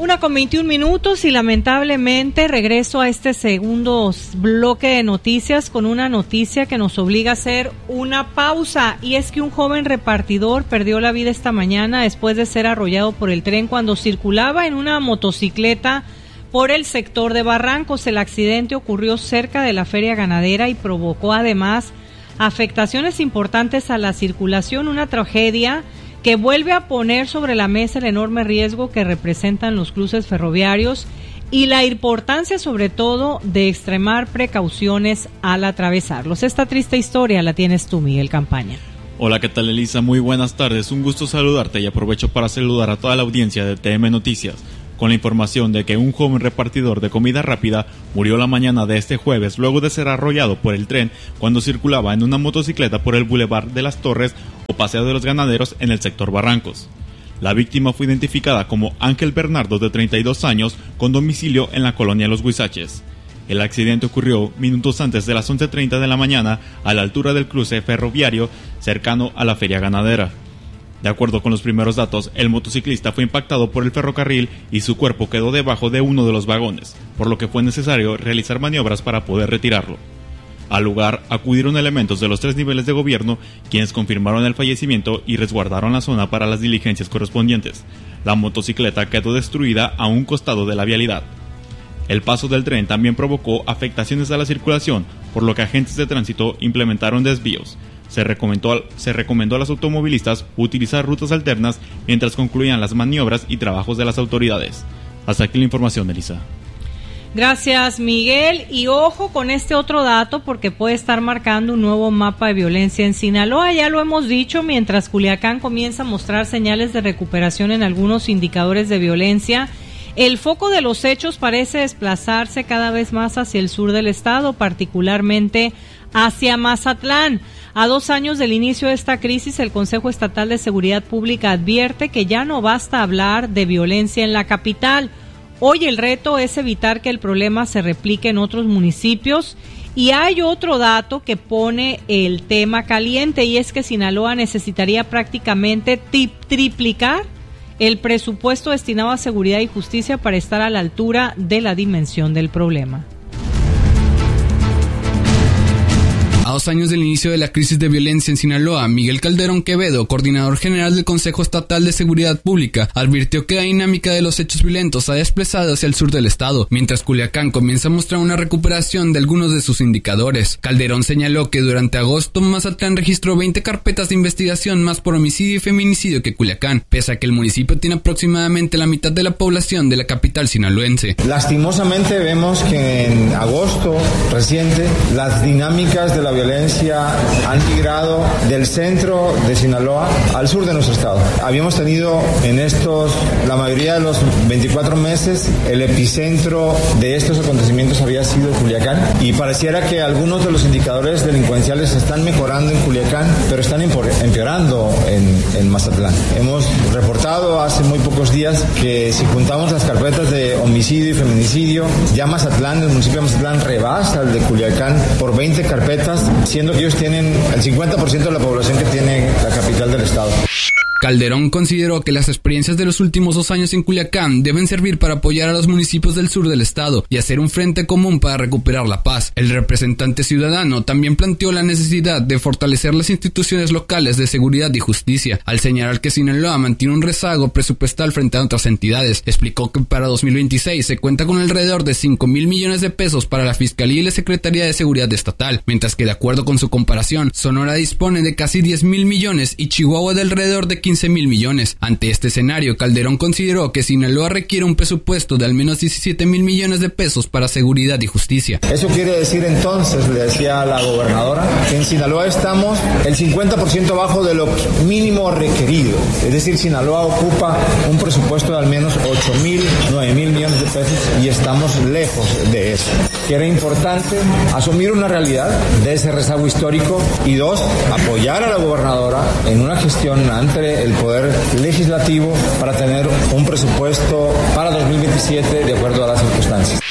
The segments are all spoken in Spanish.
1:21 y lamentablemente regreso a este segundo bloque de noticias con una noticia que nos obliga a hacer una pausa, y es que un joven repartidor perdió la vida esta mañana después de ser arrollado por el tren cuando circulaba en una motocicleta por el sector de Barrancos. El accidente ocurrió cerca de la feria ganadera y provocó además afectaciones importantes a la circulación, una tragedia que vuelve a poner sobre la mesa el enorme riesgo que representan los cruces ferroviarios y la importancia sobre todo de extremar precauciones al atravesarlos. Esta triste historia la tienes tú, Miguel Campaña. Hola, ¿qué tal, Elisa? Muy buenas tardes, un gusto saludarte y aprovecho para saludar a toda la audiencia de TM Noticias con la información de que un joven repartidor de comida rápida murió la mañana de este jueves luego de ser arrollado por el tren cuando circulaba en una motocicleta por el Boulevard de las Torres o Paseo de los Ganaderos en el sector Barrancos. La víctima fue identificada como Ángel Bernardo, de 32 años, con domicilio en la colonia Los Huizaches. El accidente ocurrió minutos antes de las 11:30 de la mañana a la altura del cruce ferroviario cercano a la feria ganadera. De acuerdo con los primeros datos, el motociclista fue impactado por el ferrocarril y su cuerpo quedó debajo de uno de los vagones, por lo que fue necesario realizar maniobras para poder retirarlo. Al lugar acudieron elementos de los 3 niveles de gobierno, quienes confirmaron el fallecimiento y resguardaron la zona para las diligencias correspondientes. La motocicleta quedó destruida a un costado de la vialidad. El paso del tren también provocó afectaciones a la circulación, por lo que agentes de tránsito implementaron desvíos. Se recomendó a los automovilistas utilizar rutas alternas mientras concluían las maniobras y trabajos de las autoridades. Hasta aquí la información, Elisa. Gracias, Miguel. Y ojo con este otro dato porque puede estar marcando un nuevo mapa de violencia en Sinaloa. Ya lo hemos dicho, mientras Culiacán comienza a mostrar señales de recuperación en algunos indicadores de violencia, el foco de los hechos parece desplazarse cada vez más hacia el sur del estado, particularmente hacia Mazatlán. A 2 años del inicio de esta crisis, el Consejo Estatal de Seguridad Pública advierte que ya no basta hablar de violencia en la capital. Hoy el reto es evitar que el problema se replique en otros municipios. Y hay otro dato que pone el tema caliente, y es que Sinaloa necesitaría prácticamente triplicar el presupuesto destinado a seguridad y justicia para estar a la altura de la dimensión del problema. A 2 años del inicio de la crisis de violencia en Sinaloa, Miguel Calderón Quevedo, coordinador general del Consejo Estatal de Seguridad Pública, advirtió que la dinámica de los hechos violentos ha desplazado hacia el sur del estado, mientras Culiacán comienza a mostrar una recuperación de algunos de sus indicadores. Calderón señaló que durante agosto Mazatlán registró 20 carpetas de investigación más por homicidio y feminicidio que Culiacán, pese a que el municipio tiene aproximadamente la mitad de la población de la capital sinaloense. Lastimosamente vemos que en agosto reciente las dinámicas de la violencia han migrado del centro de Sinaloa al sur de nuestro estado. Habíamos tenido la mayoría de los 24 meses, el epicentro de estos acontecimientos había sido Culiacán, y pareciera que algunos de los indicadores delincuenciales están mejorando en Culiacán, pero están empeorando en Mazatlán. Hemos reportado hace muy pocos días que si juntamos las carpetas de homicidio y feminicidio, ya Mazatlán, el municipio de Mazatlán, rebasa el de Culiacán por 20 carpetas, siendo que ellos tienen el 50% de la población que tiene la capital del estado. Calderón consideró que las experiencias de los últimos 2 años en Culiacán deben servir para apoyar a los municipios del sur del estado y hacer un frente común para recuperar la paz. El representante ciudadano también planteó la necesidad de fortalecer las instituciones locales de seguridad y justicia, al señalar que Sinaloa mantiene un rezago presupuestal frente a otras entidades. Explicó que para 2026 se cuenta con alrededor de 5,000 millones de pesos para la Fiscalía y la Secretaría de Seguridad Estatal, mientras que de acuerdo con su comparación, Sonora dispone de casi 10,000 millones y Chihuahua de alrededor de 15,000 millones. Ante este escenario, Calderón consideró que Sinaloa requiere un presupuesto de al menos 17,000 millones de pesos para seguridad y justicia. Eso quiere decir entonces, le decía a la gobernadora, que en Sinaloa estamos el 50% abajo de lo mínimo requerido. Es decir, Sinaloa ocupa un presupuesto de al menos 8,000, 9,000 millones de pesos y estamos lejos de eso. Que era importante asumir una realidad de ese rezago histórico y 2, apoyar a la gobernadora en una gestión ante el Poder Legislativo para tener un presupuesto para 2027 de acuerdo a las circunstancias.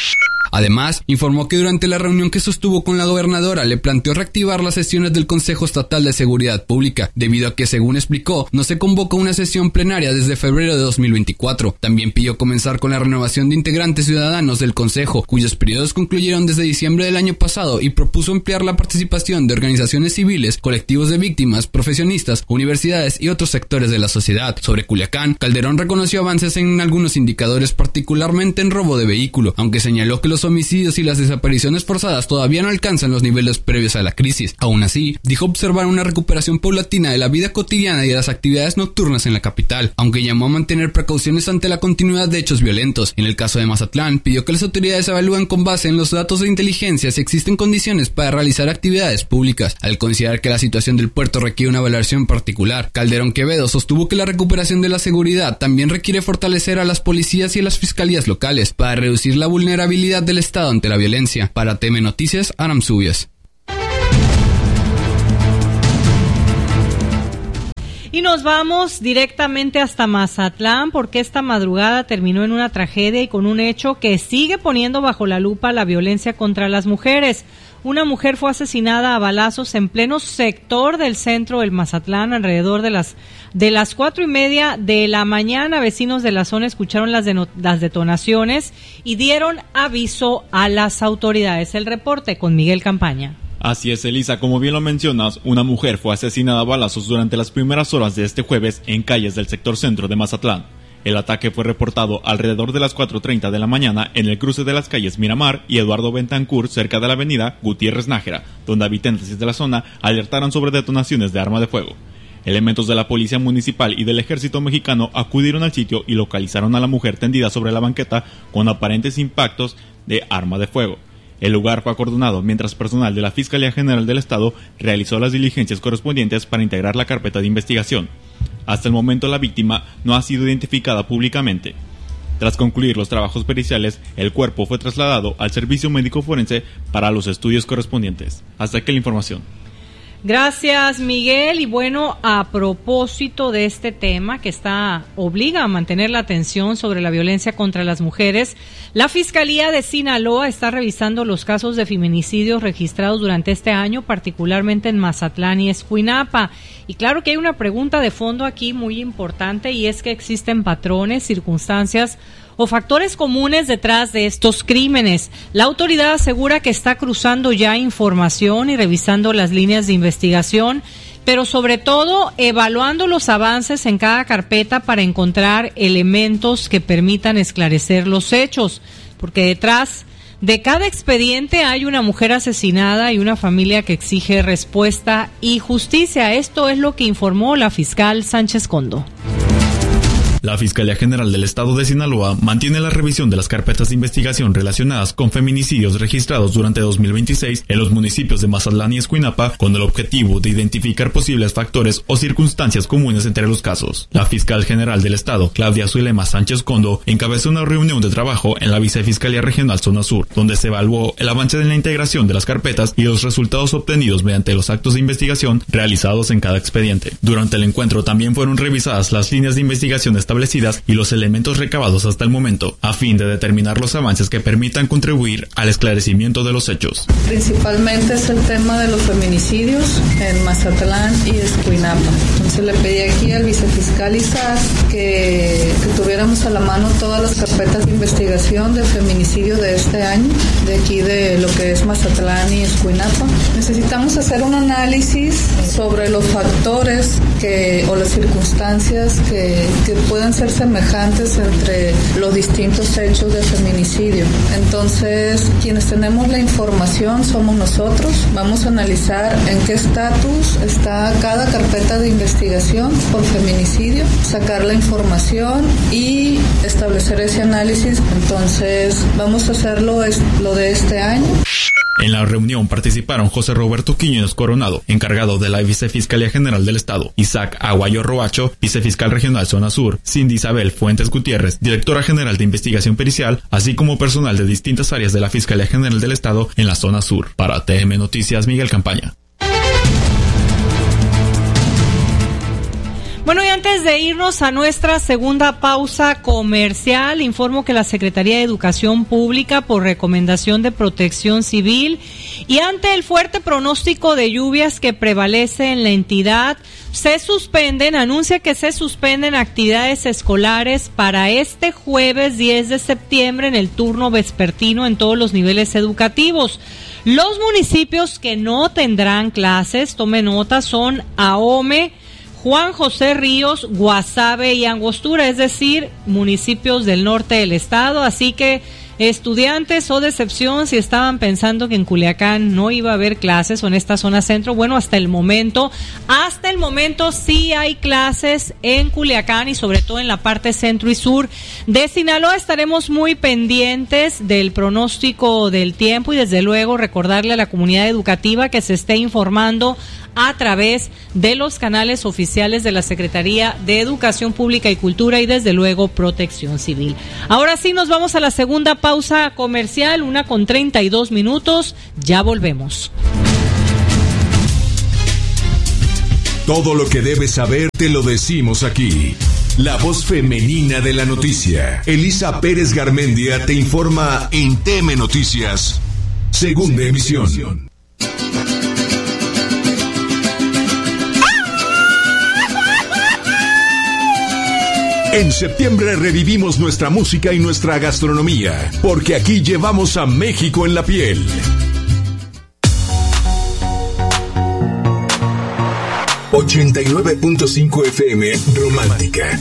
Además, informó que durante la reunión que sostuvo con la gobernadora le planteó reactivar las sesiones del Consejo Estatal de Seguridad Pública, debido a que, según explicó, no se convocó una sesión plenaria desde febrero de 2024. También pidió comenzar con la renovación de integrantes ciudadanos del Consejo, cuyos periodos concluyeron desde diciembre del año pasado, y propuso ampliar la participación de organizaciones civiles, colectivos de víctimas, profesionistas, universidades y otros sectores de la sociedad. Sobre Culiacán, Calderón reconoció avances en algunos indicadores, particularmente en robo de vehículo, aunque señaló que los homicidios y las desapariciones forzadas todavía no alcanzan los niveles previos a la crisis. Aún así, dijo observar una recuperación paulatina de la vida cotidiana y de las actividades nocturnas en la capital, aunque llamó a mantener precauciones ante la continuidad de hechos violentos. En el caso de Mazatlán, pidió que las autoridades evalúen con base en los datos de inteligencia si existen condiciones para realizar actividades públicas. Al considerar que la situación del puerto requiere una evaluación particular, Calderón Quevedo sostuvo que la recuperación de la seguridad también requiere fortalecer a las policías y a las fiscalías locales para reducir la vulnerabilidad del Estado ante la violencia. Para TM Noticias, Aram Subias. Y nos vamos directamente hasta Mazatlán, porque esta madrugada terminó en una tragedia y con un hecho que sigue poniendo bajo la lupa la violencia contra las mujeres. Una mujer fue asesinada a balazos en pleno sector del centro del Mazatlán alrededor de las 4:30 de la mañana. Vecinos de la zona escucharon las detonaciones y dieron aviso a las autoridades. El reporte con Miguel Campaña. Así es, Elisa, como bien lo mencionas, una mujer fue asesinada a balazos durante las primeras horas de este jueves en calles del sector centro de Mazatlán. El ataque fue reportado alrededor de las 4:30 de la mañana en el cruce de las calles Miramar y Eduardo Bentancur, cerca de la avenida Gutiérrez Nájera, donde habitantes de la zona alertaron sobre detonaciones de arma de fuego. Elementos de la Policía Municipal y del Ejército Mexicano acudieron al sitio y localizaron a la mujer tendida sobre la banqueta con aparentes impactos de arma de fuego. El lugar fue acordonado mientras personal de la Fiscalía General del Estado realizó las diligencias correspondientes para integrar la carpeta de investigación. Hasta el momento la víctima no ha sido identificada públicamente. Tras concluir los trabajos periciales, el cuerpo fue trasladado al Servicio Médico Forense para los estudios correspondientes. Hasta aquí la información. Gracias, Miguel. Y bueno, a propósito de este tema que obliga a mantener la atención sobre la violencia contra las mujeres, la Fiscalía de Sinaloa está revisando los casos de feminicidios registrados durante este año, particularmente en Mazatlán y Escuinapa. Y claro que hay una pregunta de fondo aquí muy importante, y es que existen patrones, circunstancias o factores comunes detrás de estos crímenes. La autoridad asegura que está cruzando ya información y revisando las líneas de investigación, pero sobre todo evaluando los avances en cada carpeta para encontrar elementos que permitan esclarecer los hechos, porque detrás de cada expediente hay una mujer asesinada y una familia que exige respuesta y justicia. Esto es lo que informó la fiscal Sánchez Condo. La Fiscalía General del Estado de Sinaloa mantiene la revisión de las carpetas de investigación relacionadas con feminicidios registrados durante 2026 en los municipios de Mazatlán y Escuinapa, con el objetivo de identificar posibles factores o circunstancias comunes entre los casos. La Fiscal General del Estado, Claudia Zulema Sánchez Condo, encabezó una reunión de trabajo en la Vicefiscalía Regional Zona Sur, donde se evaluó el avance en la integración de las carpetas y los resultados obtenidos mediante los actos de investigación realizados en cada expediente. Durante el encuentro también fueron revisadas las líneas de investigación establecidas y los elementos recabados hasta el momento, a fin de determinar los avances que permitan contribuir al esclarecimiento de los hechos. Principalmente es el tema de los feminicidios en Mazatlán y Escuinapa. Entonces le pedí aquí al vicefiscal Isaac que tuviéramos a la mano todas las carpetas de investigación de feminicidio de este año, de aquí de lo que es Mazatlán y Escuinapa. Necesitamos hacer un análisis sobre los factores o las circunstancias que pueden ser semejantes entre los distintos hechos de feminicidio. Entonces, quienes tenemos la información somos nosotros. Vamos a analizar en qué estatus está cada carpeta de investigación por feminicidio, sacar la información y establecer ese análisis. Entonces, vamos a hacerlo lo de este año. En la reunión participaron José Roberto Quiñones Coronado, encargado de la Vicefiscalía General del Estado, Isaac Aguayo Roacho, Vicefiscal Regional Zona Sur, Cindy Isabel Fuentes Gutiérrez, Directora General de Investigación Pericial, así como personal de distintas áreas de la Fiscalía General del Estado en la Zona Sur. Para TM Noticias, Miguel Campaña. Bueno, y antes de irnos a nuestra segunda pausa comercial, informo que la Secretaría de Educación Pública, por recomendación de Protección Civil y ante el fuerte pronóstico de lluvias que prevalece en la entidad, anuncia que se suspenden actividades escolares para este jueves 10 de septiembre en el turno vespertino en todos los niveles educativos. Los municipios que no tendrán clases, tome nota, son Ahome, Juan José Ríos, Guasave y Angostura, es decir, municipios del norte del estado. Así que estudiantes, o decepción si estaban pensando que en Culiacán no iba a haber clases o en esta zona centro. Bueno, hasta el momento sí hay clases en Culiacán y sobre todo en la parte centro y sur de Sinaloa. Estaremos muy pendientes del pronóstico del tiempo y desde luego recordarle a la comunidad educativa que se esté informando a través de los canales oficiales de la Secretaría de Educación Pública y Cultura y desde luego Protección Civil. Ahora sí nos vamos a la segunda pausa comercial, 1:32. Ya volvemos. Todo lo que debes saber te lo decimos aquí. La voz femenina de la noticia. Elisa Pérez Garmendia te informa en TM Noticias, segunda emisión. En septiembre revivimos nuestra música y nuestra gastronomía, porque aquí llevamos a México en la piel. ...89.5 FM Romántica,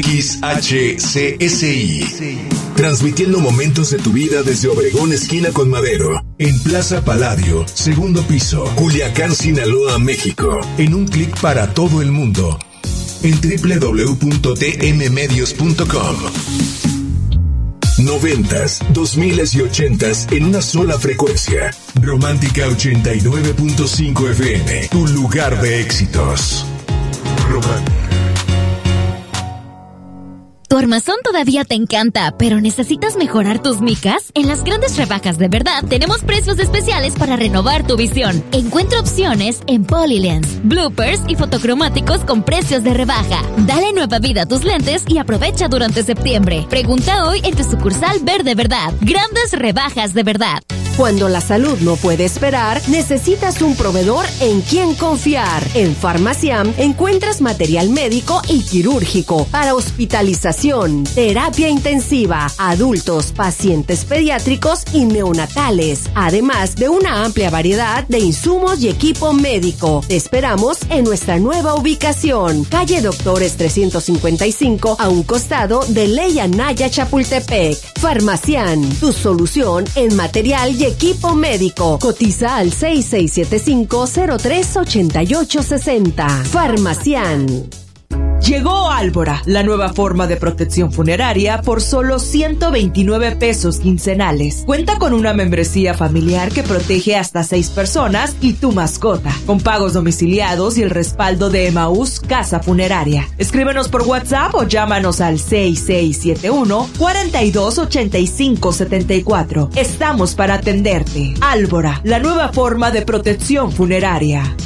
XHCSI. Transmitiendo momentos de tu vida desde Obregón, esquina con Madero, en Plaza Palladio, segundo piso, Culiacán, Sinaloa, México. En un clic para todo el mundo. En www.tmmedios.com. 90s, 2000s y 80s en una sola frecuencia. Romántica 89.5 FM, tu lugar de éxitos. Romántica. ¿Tu armazón todavía te encanta, pero necesitas mejorar tus micas? En las grandes rebajas de verdad tenemos precios especiales para renovar tu visión. Encuentra opciones en Polylens, bloopers y fotocromáticos con precios de rebaja. Dale nueva vida a tus lentes y aprovecha durante septiembre. Pregunta hoy en tu sucursal Verde Verdad. Grandes rebajas de verdad. Cuando la salud no puede esperar, necesitas un proveedor en quien confiar. En Farmaciam encuentras material médico y quirúrgico para hospitalización, terapia intensiva, adultos, pacientes pediátricos y neonatales, además de una amplia variedad de insumos y equipo médico. Te esperamos en nuestra nueva ubicación, calle Doctores 355, a un costado de Ley Anaya Chapultepec. Farmaciam, tu solución en material y equipo médico. Cotiza al 6675-038860. Farmaciam. Llegó Álvora, la nueva forma de protección funeraria por solo 129 pesos quincenales. Cuenta con una membresía familiar que protege hasta 6 personas y tu mascota, con pagos domiciliados y el respaldo de Emaús Casa Funeraria. Escríbenos por WhatsApp o llámanos al 6671-428574. Estamos para atenderte. Álvora, la nueva forma de protección funeraria.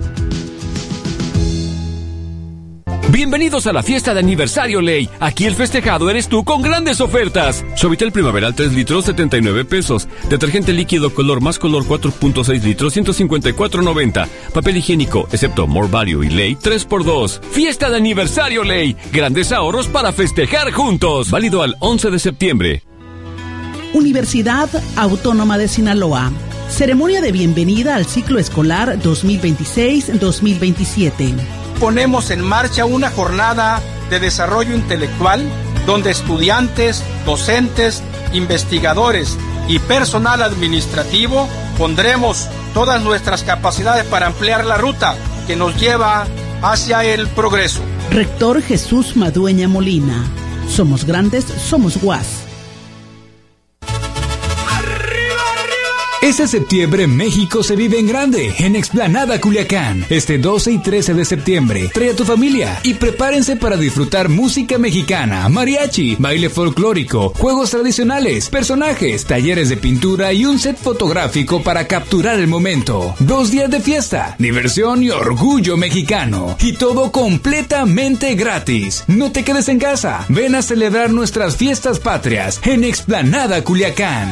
Bienvenidos a la fiesta de aniversario Ley. Aquí el festejado eres tú con grandes ofertas. Suavitel Primaveral 3 litros, 79 pesos. Detergente líquido color más color 4.6 litros, 154.90. Papel higiénico, excepto More Value y Ley, 3x2. Fiesta de aniversario Ley. Grandes ahorros para festejar juntos. Válido al 11 de septiembre. Universidad Autónoma de Sinaloa. Ceremonia de bienvenida al ciclo escolar 2026-2027. Ponemos en marcha una jornada de desarrollo intelectual donde estudiantes, docentes, investigadores y personal administrativo pondremos todas nuestras capacidades para ampliar la ruta que nos lleva hacia el progreso. Rector Jesús Madueña Molina. Somos grandes, somos UAS. Este septiembre México se vive en grande, en Explanada Culiacán. Este 12 y 13 de septiembre, trae a tu familia y prepárense para disfrutar música mexicana, mariachi, baile folclórico, juegos tradicionales, personajes, talleres de pintura y un set fotográfico para capturar el momento. 2 días de fiesta, diversión y orgullo mexicano. Y todo completamente gratis. No te quedes en casa. Ven a celebrar nuestras fiestas patrias en Explanada Culiacán.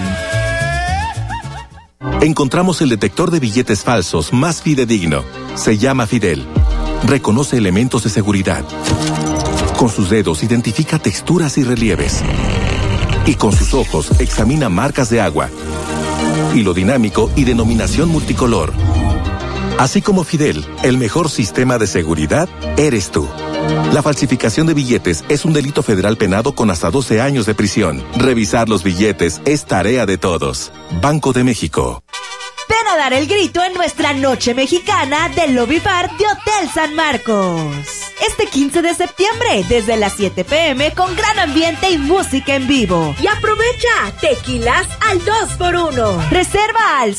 Encontramos el detector de billetes falsos más fidedigno. Se llama Fidel. Reconoce elementos de seguridad. Con sus dedos identifica texturas y relieves. Y con sus ojos examina marcas de agua. Hilo dinámico y denominación multicolor. Así como Fidel, el mejor sistema de seguridad eres tú. La falsificación de billetes es un delito federal penado con hasta 12 años de prisión. Revisar los billetes es tarea de todos. Banco de México. Ven a dar el grito en nuestra noche mexicana del Lobby Bar de Hotel San Marcos. Este 15 de septiembre, desde las 7 p.m. con gran ambiente y música en vivo. Y aprovecha, tequilas al 2x1. Reserva al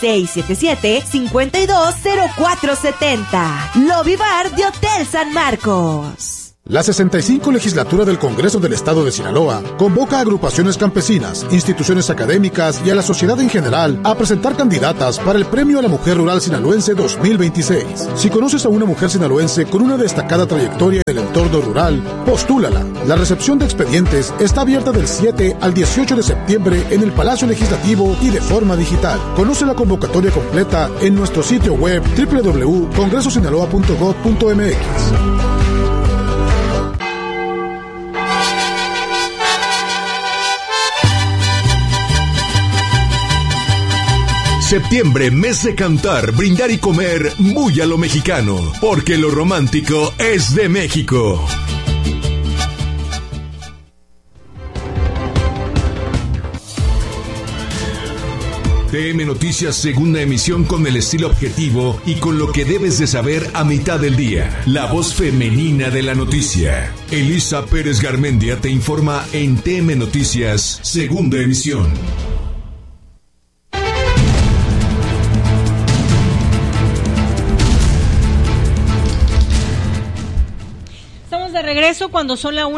6677-520470. Lobby Bar de Hotel San Marcos. La 65 legislatura del Congreso del Estado de Sinaloa convoca a agrupaciones campesinas, instituciones académicas y a la sociedad en general a presentar candidatas para el Premio a la Mujer Rural Sinaloense 2026. Si conoces a una mujer sinaloense con una destacada trayectoria en el entorno rural, postúlala. La recepción de expedientes está abierta del 7 al 18 de septiembre en el Palacio Legislativo y de forma digital. Conoce la convocatoria completa en nuestro sitio web www.congresosinaloa.gov.mx. Septiembre, mes de cantar, brindar y comer muy a lo mexicano, porque lo romántico es de México. TM Noticias, segunda emisión con el estilo objetivo y con lo que debes de saber a mitad del día. La voz femenina de la noticia. Elisa Pérez Garmendia te informa en TM Noticias, segunda emisión. Regreso cuando son la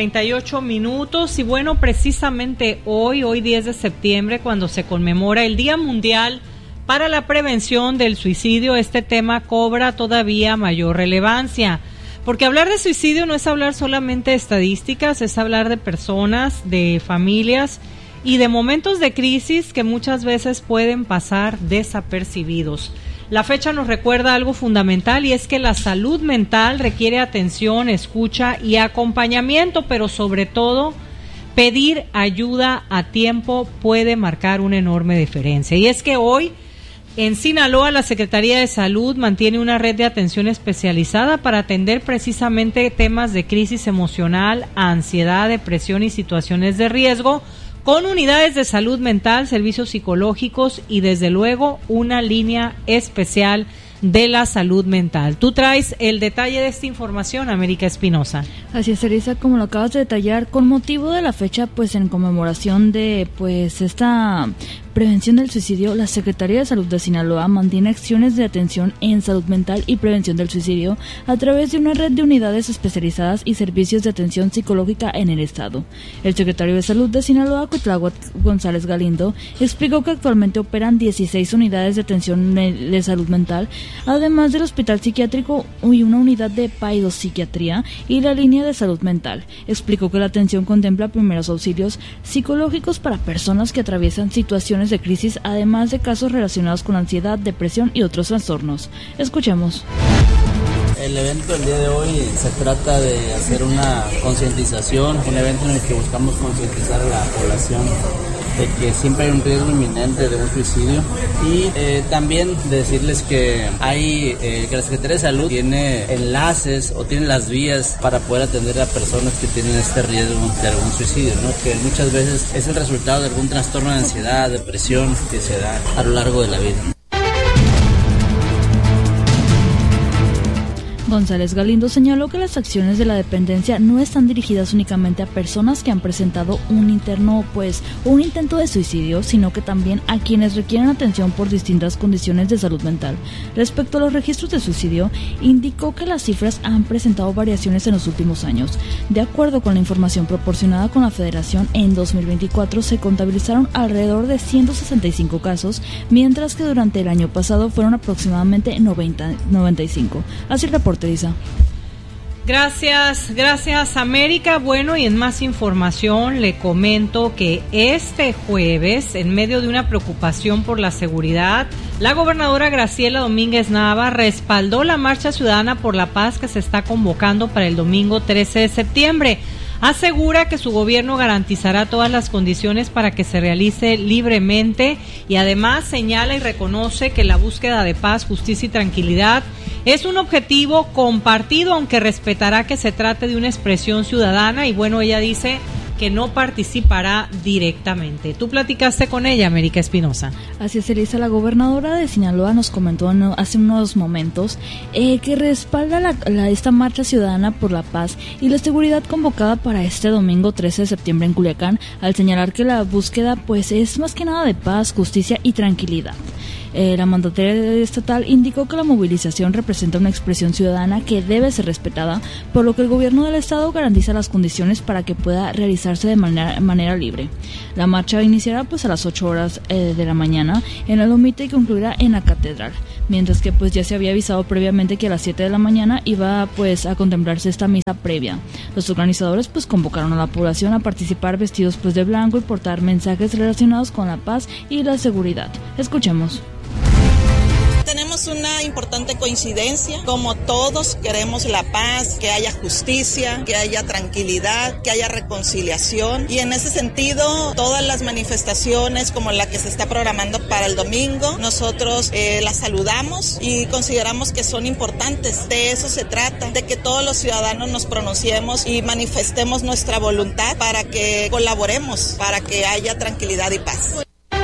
1:38 y bueno, precisamente hoy 10 de septiembre, cuando se conmemora el Día Mundial para la Prevención del Suicidio, este tema cobra todavía mayor relevancia, porque hablar de suicidio no es hablar solamente de estadísticas, es hablar de personas, de familias y de momentos de crisis que muchas veces pueden pasar desapercibidos. La fecha nos recuerda algo fundamental, y es que la salud mental requiere atención, escucha y acompañamiento, pero sobre todo pedir ayuda a tiempo puede marcar una enorme diferencia. Y es que hoy en Sinaloa la Secretaría de Salud mantiene una red de atención especializada para atender precisamente temas de crisis emocional, ansiedad, depresión y situaciones de riesgo, con unidades de salud mental, servicios psicológicos y desde luego una línea especial de la salud mental. Tú traes el detalle de esta información, América Espinosa. Así es, Elisa, como lo acabas de detallar, con motivo de la fecha, pues en conmemoración de esta prevención del suicidio, la Secretaría de Salud de Sinaloa mantiene acciones de atención en salud mental y prevención del suicidio a través de una red de unidades especializadas y servicios de atención psicológica en el estado. El secretario de Salud de Sinaloa, Cuitláhuac González Galindo, explicó que actualmente operan 16 unidades de atención de salud mental, además del hospital psiquiátrico y una unidad de paidopsiquiatría y la línea de salud mental. Explicó que la atención contempla primeros auxilios psicológicos para personas que atraviesan situaciones de crisis, además de casos relacionados con ansiedad, depresión y otros trastornos. Escuchemos. El evento del día de hoy se trata de hacer una concientización, un evento en el que buscamos concientizar a la población de que siempre hay un riesgo inminente de un suicidio, y también decirles que que la Secretaría de Salud tiene enlaces o tiene las vías para poder atender a personas que tienen este riesgo de algún suicidio, ¿no? Que muchas veces es el resultado de algún trastorno de ansiedad, depresión que se da a lo largo de la vida. González Galindo señaló que las acciones de la dependencia no están dirigidas únicamente a personas que han presentado un intento de suicidio, sino que también a quienes requieren atención por distintas condiciones de salud mental. Respecto a los registros de suicidio, indicó que las cifras han presentado variaciones en los últimos años. De acuerdo con la información proporcionada con la Federación, en 2024 se contabilizaron alrededor de 165 casos, mientras que durante el año pasado fueron aproximadamente 95. Así reporta Isa. Gracias América. Bueno, y en más información le comento que este jueves, en medio de una preocupación por la seguridad, la gobernadora Graciela Domínguez Nava respaldó la marcha ciudadana por la paz que se está convocando para el domingo 13 de septiembre. Asegura que su gobierno garantizará todas las condiciones para que se realice libremente y además señala y reconoce que la búsqueda de paz, justicia y tranquilidad es un objetivo compartido, aunque respetará que se trate de una expresión ciudadana y bueno, ella dice que no participará directamente. Tú platicaste con ella, América Espinosa. Así es, Elisa. La gobernadora de Sinaloa nos comentó hace unos momentos que respalda esta marcha ciudadana por la paz y la seguridad convocada para este domingo 13 de septiembre en Culiacán, al señalar que la búsqueda pues es más que nada de paz, justicia y tranquilidad. La mandataria estatal indicó que la movilización representa una expresión ciudadana que debe ser respetada, por lo que el gobierno del estado garantiza las condiciones para que pueda realizarse de manera libre. La marcha iniciará pues a las 8 horas de la mañana en la Lomita y concluirá en la Catedral, mientras que pues ya se había avisado previamente que a las 7 de la mañana iba pues a contemplarse esta misa previa. Los organizadores pues convocaron a la población a participar vestidos pues de blanco y portar mensajes relacionados con la paz y la seguridad. Escuchemos. Tenemos una importante coincidencia, como todos queremos la paz, que haya justicia, que haya tranquilidad, que haya reconciliación, y en ese sentido todas las manifestaciones como la que se está programando para el domingo, nosotros las saludamos y consideramos que son importantes. De eso se trata, de que todos los ciudadanos nos pronunciemos y manifestemos nuestra voluntad para que colaboremos, para que haya tranquilidad y paz.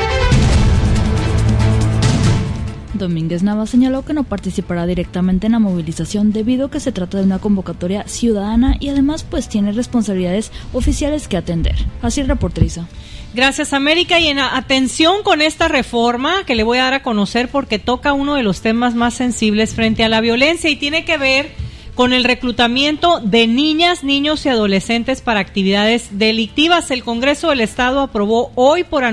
Domínguez Nava señaló que no participará directamente en la movilización debido a que se trata de una convocatoria ciudadana y además pues tiene responsabilidades oficiales que atender. Así reporteriza. Gracias, América. Y en atención con esta reforma que le voy a dar a conocer porque toca uno de los temas más sensibles frente a la violencia y tiene que ver con el reclutamiento de niñas, niños y adolescentes para actividades delictivas. El Congreso del Estado aprobó hoy por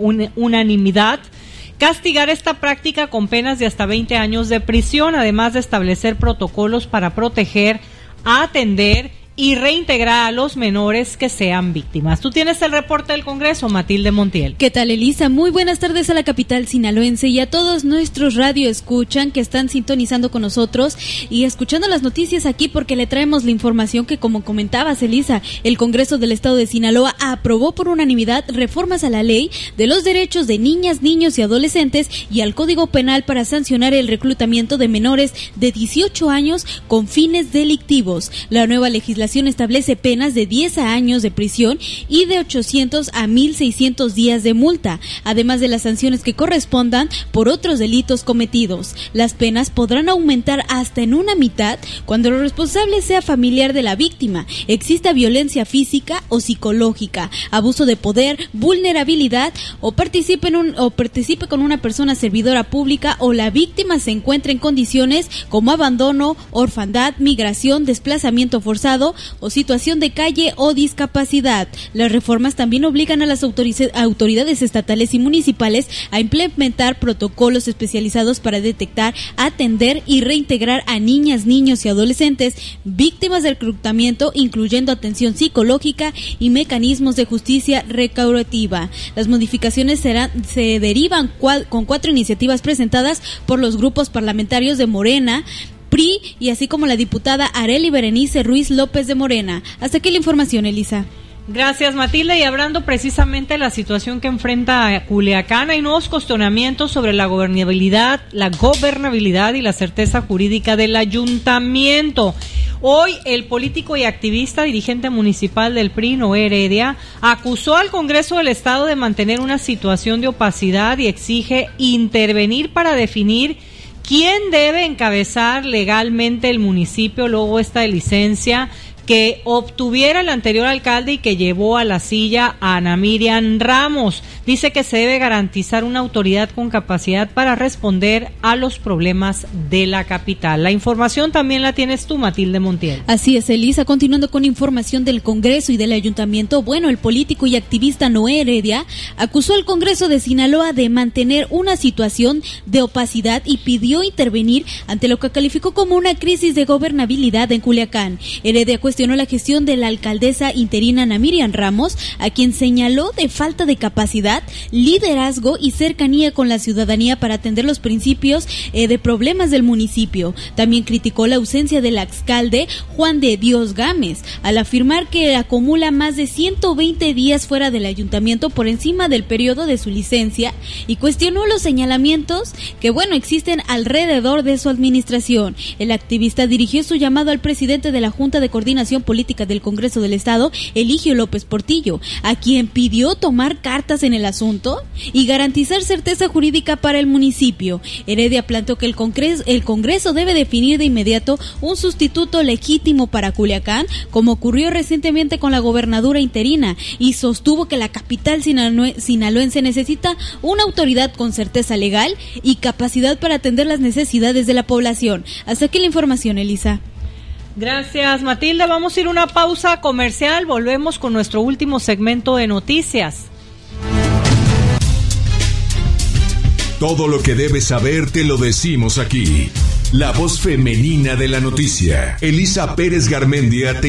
unanimidad castigar esta práctica con penas de hasta 20 años de prisión, además de establecer protocolos para proteger, atender y reintegrar a los menores que sean víctimas. Tú tienes el reporte del Congreso, Matilde Montiel. ¿Qué tal, Elisa? Muy buenas tardes a la capital sinaloense y a todos nuestros radioescuchan que están sintonizando con nosotros y escuchando las noticias aquí porque le traemos la información que, como comentabas, Elisa, el Congreso del Estado de Sinaloa aprobó por unanimidad reformas a la ley de los derechos de niñas, niños y adolescentes y al Código Penal para sancionar el reclutamiento de menores de 18 años con fines delictivos. La nueva legislación establece penas de 10 años de prisión y de 800 a 1,600 días de multa, además de las sanciones que correspondan por otros delitos cometidos. Las penas podrán aumentar hasta en una mitad cuando el responsable sea familiar de la víctima, exista violencia física o psicológica, abuso de poder, vulnerabilidad o participe con una persona servidora pública o la víctima se encuentre en condiciones como abandono, orfandad, migración, desplazamiento forzado o situación de calle o discapacidad. Las reformas también obligan a las autoridades estatales y municipales a implementar protocolos especializados para detectar, atender y reintegrar a niñas, niños y adolescentes víctimas del reclutamiento, incluyendo atención psicológica y mecanismos de justicia restaurativa. Las modificaciones se derivan con 4 iniciativas presentadas por los grupos parlamentarios de Morena, PRI y así como la diputada Arely Berenice Ruiz López de Morena. Hasta aquí la información, Elisa. Gracias, Matilde. Y hablando precisamente de la situación que enfrenta Culiacán, hay nuevos cuestionamientos sobre la gobernabilidad y la certeza jurídica del ayuntamiento. Hoy el político y activista dirigente municipal del PRI, Noé Heredia, acusó al Congreso del Estado de mantener una situación de opacidad y exige intervenir para definir ¿Quién debe encabezar legalmente el municipio luego esta licencia que obtuviera el anterior alcalde y que llevó a la silla a Ana Miriam Ramos? Dice que se debe garantizar una autoridad con capacidad para responder a los problemas de la capital. La información también la tienes tú, Matilde Montiel. Así es, Elisa. Continuando con información del Congreso y del Ayuntamiento, bueno, el político y activista Noé Heredia acusó al Congreso de Sinaloa de mantener una situación de opacidad y pidió intervenir ante lo que calificó como una crisis de gobernabilidad en Culiacán. Heredia cuestionó la gestión de la alcaldesa interina Ana Miriam Ramos, a quien señaló de falta de capacidad, liderazgo y cercanía con la ciudadanía para atender los principios de problemas del municipio. También criticó la ausencia del alcalde Juan de Dios Gámez, al afirmar que acumula más de 120 días fuera del ayuntamiento por encima del periodo de su licencia, y cuestionó los señalamientos que, bueno, existen alrededor de su administración. El activista dirigió su llamado al presidente de la Junta de Coordinación Política del Congreso del Estado, Eligio López Portillo, a quien pidió tomar cartas en el asunto y garantizar certeza jurídica para el municipio. Heredia planteó que el Congreso debe definir de inmediato un sustituto legítimo para Culiacán, como ocurrió recientemente con la gobernadura interina, y sostuvo que la capital sinaloense necesita una autoridad con certeza legal y capacidad para atender las necesidades de la población. Hasta aquí la información, Elisa. Gracias, Matilde. Vamos a ir a una pausa comercial. Volvemos con nuestro último segmento de noticias. Todo lo que debes saber te lo decimos aquí. La voz femenina de la noticia. Elisa Pérez Garmendia te